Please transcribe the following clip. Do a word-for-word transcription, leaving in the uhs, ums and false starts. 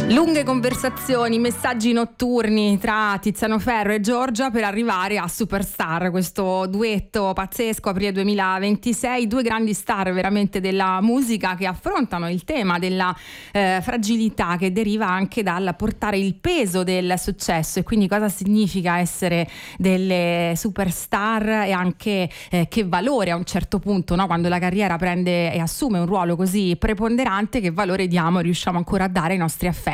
Lunghe conversazioni, messaggi notturni tra Tiziano Ferro e Giorgia per arrivare a Superstar, questo duetto pazzesco, aprile duemilaventisei, due grandi star veramente della musica che affrontano il tema della eh, fragilità che deriva anche dal portare il peso del successo, e quindi cosa significa essere delle superstar e anche eh, che valore a un certo punto, no? Quando la carriera prende e assume un ruolo così preponderante, che valore diamo e riusciamo ancora a dare ai nostri affetti.